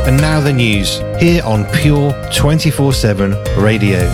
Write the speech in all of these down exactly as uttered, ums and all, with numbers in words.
And now the news, here on Pure twenty-four seven Radio.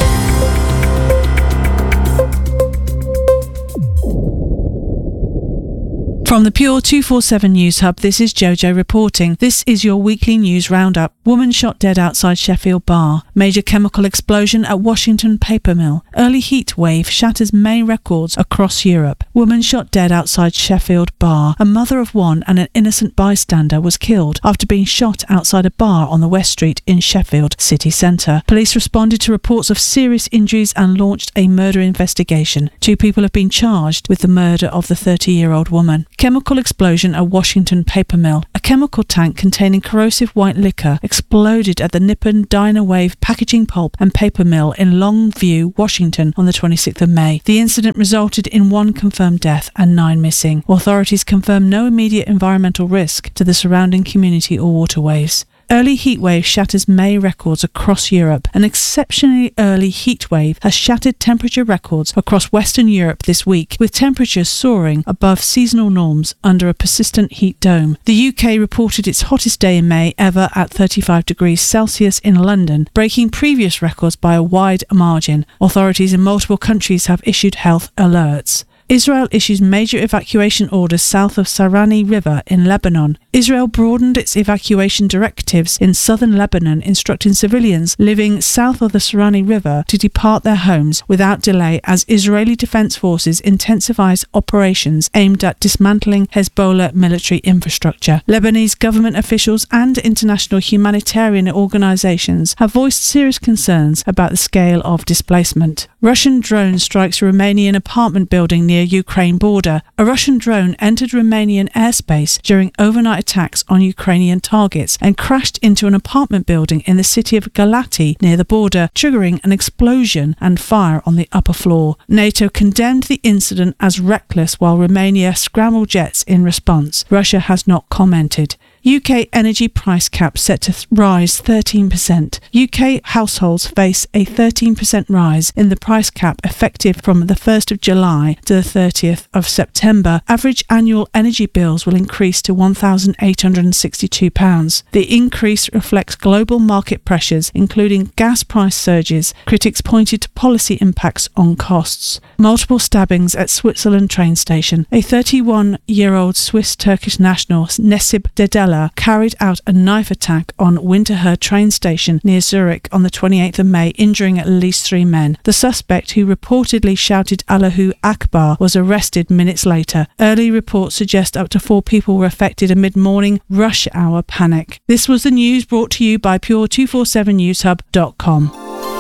From the Pure two forty-seven News Hub, this is Jojo reporting. This is your weekly news roundup. Woman shot dead outside Sheffield bar. Major chemical explosion at Washington paper mill. Early heat wave shatters May records across Europe. Woman shot dead outside Sheffield bar. A mother of one and an innocent bystander was killed after being shot outside a bar on the West Street in Sheffield city centre. Police responded to reports of serious injuries and launched a murder investigation. Two people have been charged with the murder of the thirty-year-old woman. Chemical explosion at Washington paper mill. A chemical tank containing corrosive white liquor exploded at the Nippon Dynawave packaging pulp and paper mill in Longview, Washington on the twenty-sixth of May. The incident resulted in one confirmed death and nine missing. Authorities confirm no immediate environmental risk to the surrounding community or waterways. Early heatwave shatters May records across Europe. An exceptionally early heatwave has shattered temperature records across Western Europe this week, with temperatures soaring above seasonal norms under a persistent heat dome. The U K reported its hottest day in May ever at thirty-five degrees Celsius in London, breaking previous records by a wide margin. Authorities in multiple countries have issued health alerts. Israel issues major evacuation orders south of Sarani River in Lebanon. Israel broadened its evacuation directives in southern Lebanon, instructing civilians living south of the Sarani River to depart their homes without delay as Israeli Defense Forces intensifies operations aimed at dismantling Hezbollah military infrastructure. Lebanese government officials and international humanitarian organizations have voiced serious concerns about the scale of displacement. Russian drone strikes Romanian apartment building near Ukraine border. A Russian drone entered Romanian airspace during overnight attacks on Ukrainian targets and crashed into an apartment building in the city of Galati near the border, triggering an explosion and fire on the upper floor. NATO condemned the incident as reckless while Romania scrambled jets in response. Russia has not commented. U K energy price cap set to th- rise thirteen percent. U K households face a thirteen percent rise in the price cap effective from the first of July to the thirtieth of September. Average annual energy bills will increase to one thousand eight hundred sixty-two pounds. The increase reflects global market pressures, including gas price surges. Critics pointed to policy impacts on costs. Multiple stabbings at Switzerland train station. A thirty-one-year-old Swiss-Turkish national, Necip Dedela, carried out a knife attack on Winterthur train station near Zurich on the twenty-eighth of May, injuring at least three men. The suspect, who reportedly shouted Allahu Akbar, was arrested minutes later. Early reports suggest up to four people were affected amid morning rush hour panic. This was the news brought to you by Pure two forty-seven news hub dot com.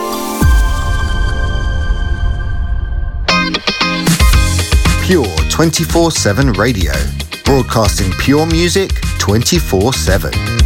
Pure twenty-four seven Radio, broadcasting pure music twenty-four seven.